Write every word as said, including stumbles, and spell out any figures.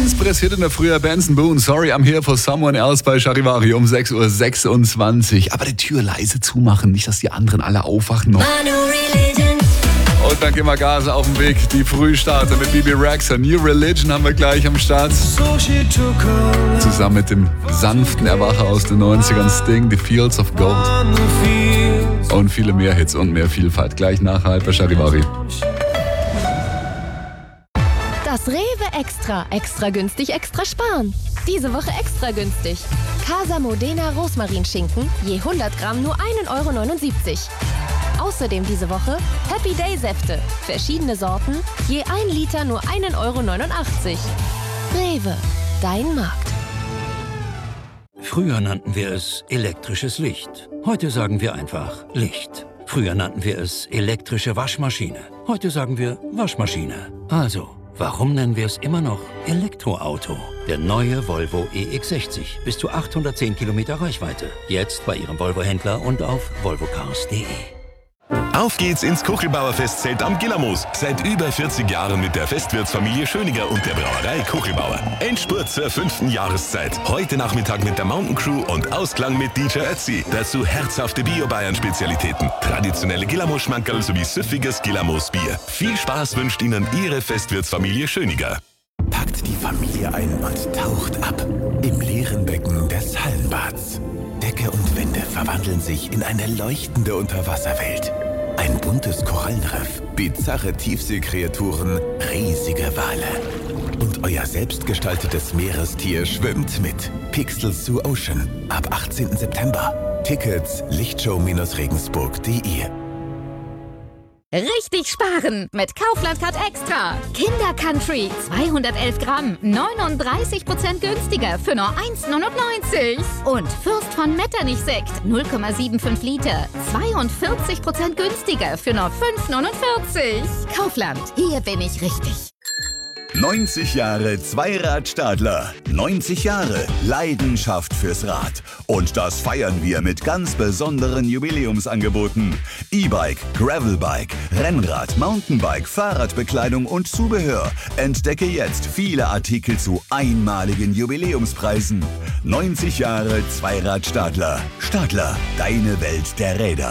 eins präsentiert in der Frühjahr Benson Boone. Sorry, I'm here for someone else bei Charivari um sechs Uhr sechsundzwanzig. Aber die Tür leise zumachen, nicht, dass die anderen alle aufwachen noch. Und dann gehen wir Gas auf den Weg. Die Frühstarter mit B B Rexha. New Religion haben wir gleich am Start. Zusammen mit dem sanften Erwacher aus den neunzigern Sting, The Fields of Gold. Und viele mehr Hits und mehr Vielfalt. Gleich nachher bei Charivari. Das Rewe Extra. Extra günstig, extra sparen. Diese Woche extra günstig. Casa Modena Rosmarinschinken, je hundert Gramm nur ein Euro neunundsiebzig. Außerdem diese Woche Happy Day Säfte. Verschiedene Sorten, je ein Liter nur ein Euro neunundachtzig. Rewe, dein Markt. Früher nannten wir es elektrisches Licht. Heute sagen wir einfach Licht. Früher nannten wir es elektrische Waschmaschine. Heute sagen wir Waschmaschine. Also, warum nennen wir es immer noch Elektroauto? Der neue Volvo E X sechzig. Bis zu achthundertzehn Kilometer Reichweite. Jetzt bei Ihrem Volvo-Händler und auf volvo cars punkt de. Auf geht's ins Kuchelbauer Festzelt am Gillermoos. Seit über vierzig Jahren mit der Festwirtsfamilie Schöniger und der Brauerei Kuchelbauer. Endspurt zur fünften Jahreszeit. Heute Nachmittag mit der Mountain Crew und Ausklang mit D J Ötzi. Dazu herzhafte Bio-Bayern-Spezialitäten, traditionelle Gillermoos-Schmankerl sowie süffiges Gillermoos-Bier. Viel Spaß wünscht Ihnen Ihre Festwirtsfamilie Schöniger. Packt die Familie ein und taucht ab im leeren Becken des Hallenbads. Decke und Wände verwandeln sich in eine leuchtende Unterwasserwelt. Ein buntes Korallenriff, bizarre Tiefseekreaturen, riesige Wale. Und euer selbstgestaltetes Meerestier schwimmt mit. Pixels to Ocean ab achtzehnten September. Tickets lichtshow Regensburg punkt de. Richtig sparen mit Kaufland-Card Extra. Kinder Country zweihundertelf Gramm, neununddreißig Prozent günstiger für nur eins neunundneunzig. Und Fürst von Metternich Sekt null Komma fünfundsiebzig Liter, zweiundvierzig Prozent günstiger für nur fünf neunundvierzig. Kaufland, hier bin ich richtig. neunzig Jahre Zweirad-Stadler. neunzig Jahre Leidenschaft fürs Rad. Und das feiern wir mit ganz besonderen Jubiläumsangeboten. E-Bike, Gravelbike, Rennrad, Mountainbike, Fahrradbekleidung und Zubehör. Entdecke jetzt viele Artikel zu einmaligen Jubiläumspreisen. neunzig Jahre Zweirad-Stadler. Stadler, deine Welt der Räder.